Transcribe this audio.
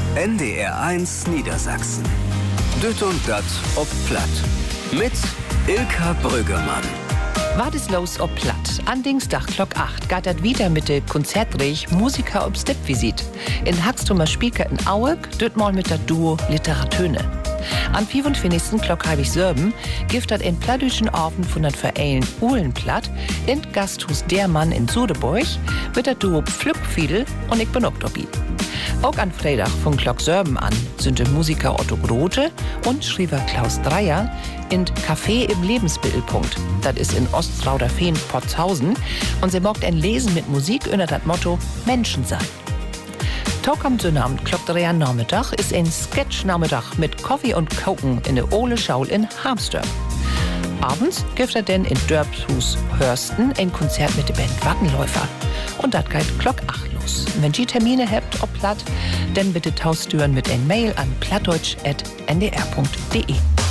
NDR1 Niedersachsen. Düt und dat ob Platt. Mit Ilka Brüggemann. Was ist los ob Platt? An Dienstag Glock 8 geht das wieder mit der Konzertreich Musiker ob Stippvisit. In Haxtumer Spieker in Aueg, düt mal mit der Duo Literatöne. Am 25. Glock halbig Sörben gibt das in plattdütschen Abend von den Verein Uhlenplatt in Gasthus Der Mann in Sudeburg mit der Duo Pflückfiedel und ich bin auch dabei. Auch an Freitag von Glock Sörben an sind die Musiker Otto Grote und Schreiber Klaus Dreier in Café im Lebensmittelpunkt. Das ist in Ostrauderfehn, Potzhausen. Und sie mockt ein Lesen mit Musik unter das Motto Menschen sein. Tag am Sonnabend, Glock 3 Nachmittag, ist ein Sketch-Nachmittag mit Kaffee und Koken in der Ole Schaul in Harmsdorf. Abends gibt er denn in Dörpshus Hörsten ein Konzert mit der Band Wattenläufer. Und das geht Glock 8 los. Wenn ihr Termine habt, ob platt, dann bitte tauschtüren mit ein Mail an plattdeutsch@ndr.de.